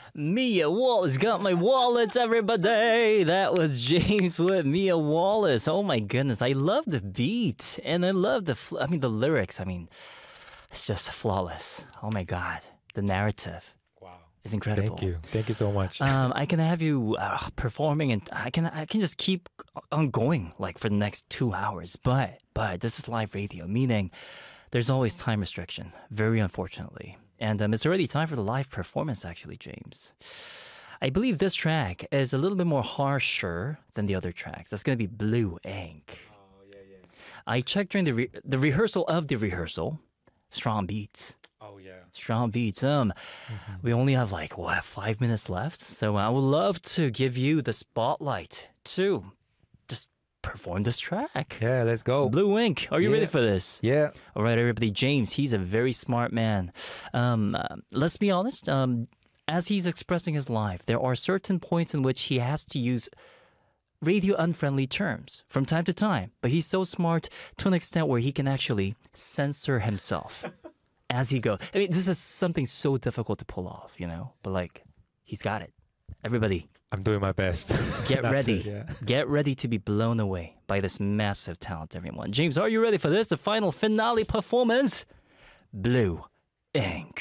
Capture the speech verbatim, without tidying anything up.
Mia Wallace got my wallet, everybody. That was James with Mia Wallace. Oh my goodness, I love the beat and I love the. Fl- I mean, the lyrics. I mean, it's just flawless. Oh my god, the narrative. Wow. It's incredible. Thank you. Thank you so much. Um, I can have you uh, performing, and I can I can just keep on going like for the next two hours. But but this is live radio, meaning there's always time restriction. Very unfortunately, and um, it's already time for the live performance. Actually, James, I believe this track is a little bit more harsher than the other tracks. That's gonna be Blue Ink. Oh, yeah, yeah. I checked during the re- the rehearsal of the rehearsal. Strong beats. Oh, yeah. Strong beats. Um, we only have like what five minutes left, so I would love to give you the spotlight to just perform this track. Yeah, let's go. Blue Ink, are you ready Yeah. for this? Yeah. All right, everybody. James, he's a very smart man. Um, uh, let's be honest. Um, as he's expressing his life, there are certain points in which he has to use radio unfriendly terms from time to time. But he's so smart to an extent where he can actually censor himself as he goes. I mean, this is something so difficult to pull off, you know? But like, he's got it. Everybody, I'm doing my best. get That's ready. it, yeah. Get ready to be blown away by this massive talent, everyone. James, are you ready for this? The final finale performance? Blue Ink.